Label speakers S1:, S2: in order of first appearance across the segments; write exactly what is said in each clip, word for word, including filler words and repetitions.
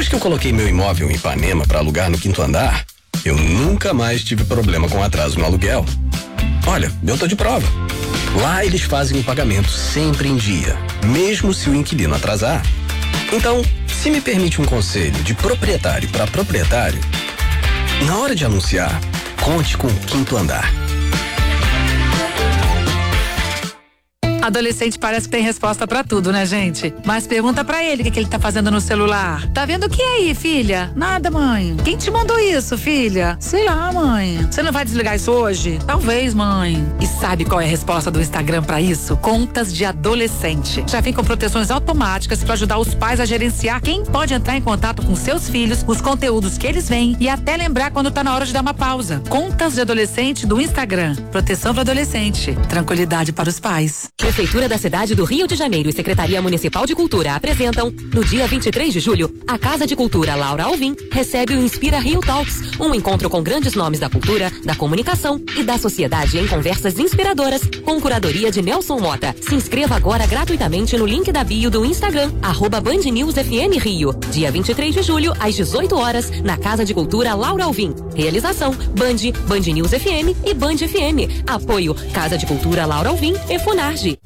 S1: Depois que eu coloquei meu imóvel em Ipanema para alugar no quinto andar, eu nunca mais tive problema com atraso no aluguel. Olha, eu tô de prova. Lá eles fazem o pagamento sempre em dia, mesmo se o inquilino atrasar. Então, se me permite um conselho de proprietário para proprietário, na hora de anunciar, conte com o quinto andar.
S2: Adolescente parece que tem resposta pra tudo, né, gente? Mas pergunta pra ele o que, que ele tá fazendo no celular. Tá vendo o que aí, filha? Nada, mãe. Quem te mandou isso, filha? Sei lá, mãe. Você não vai desligar isso hoje? Talvez, mãe. E sabe qual é a resposta do Instagram pra isso? Contas de adolescente. Já vem com proteções automáticas pra ajudar os pais a gerenciar quem pode entrar em contato com seus filhos, os conteúdos que eles veem e até lembrar quando tá na hora de dar uma pausa. Contas de adolescente do Instagram. Proteção para adolescente. Tranquilidade para os pais.
S3: Prefeitura da cidade do Rio de Janeiro e Secretaria Municipal de Cultura apresentam, no dia vinte e três de julho, a Casa de Cultura Laura Alvim recebe o Inspira Rio Talks, um encontro com grandes nomes da cultura, da comunicação e da sociedade em conversas inspiradoras, com curadoria de Nelson Mota. Se inscreva agora gratuitamente no link da bio do Instagram, arroba Band News F M Rio. Dia vinte e três de julho, às dezoito horas, na Casa de Cultura Laura Alvim. Realização, Band, Band News F M e Band F M. Apoio, Casa de Cultura Laura Alvim e Funarge.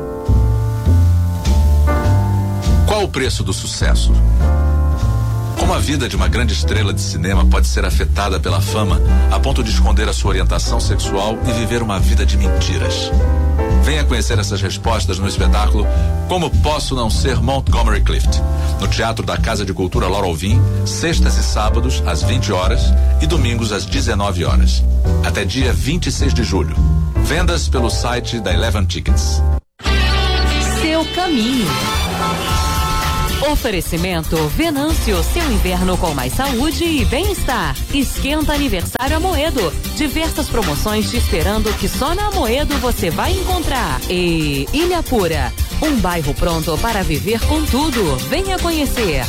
S4: Qual o preço do sucesso? Como a vida de uma grande estrela de cinema pode ser afetada pela fama a ponto de esconder a sua orientação sexual e viver uma vida de mentiras? Venha conhecer essas respostas no espetáculo Como Posso Não Ser Montgomery Clift, no Teatro da Casa de Cultura Laura Alvim, sextas e sábados às vinte horas e domingos às dezenove horas. Até dia vinte e seis de julho. Vendas pelo site da Eleven Tickets.
S3: Seu caminho. Oferecimento Venâncio, seu inverno com mais saúde e bem-estar. Esquenta aniversário Amoedo. Diversas promoções te esperando que só na Amoedo você vai encontrar. E Ilha Pura, um bairro pronto para viver com tudo. Venha conhecer.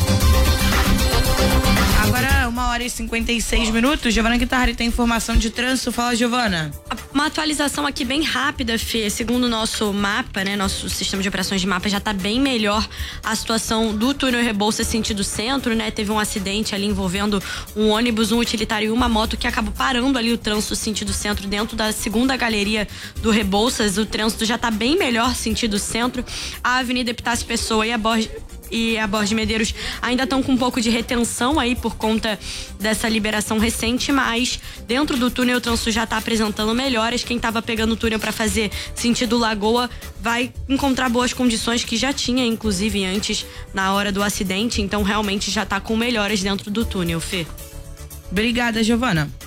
S5: Agora, uma hora e cinquenta e seis minutos. Giovana Guitarri tem informação de trânsito. Fala, Giovana.
S6: Uma atualização aqui bem rápida, Fê. Segundo o nosso mapa, né? Nosso sistema de operações de mapa já tá bem melhor a situação do túnel Rebouças sentido centro, né? Teve um acidente ali envolvendo um ônibus, um utilitário e uma moto que acabou parando ali o trânsito sentido centro dentro da segunda galeria do Rebouças. O trânsito já tá bem melhor sentido centro. A Avenida Epitácio Pessoa e a Borges e a Borges Medeiros ainda estão com um pouco de retenção aí por conta dessa liberação recente, mas dentro do túnel o trânsito já está apresentando melhoras. Quem estava pegando o túnel para fazer sentido Lagoa vai encontrar boas condições, que já tinha inclusive antes na hora do acidente, então realmente já está com melhoras dentro do túnel, Fê.
S5: Obrigada, Giovana.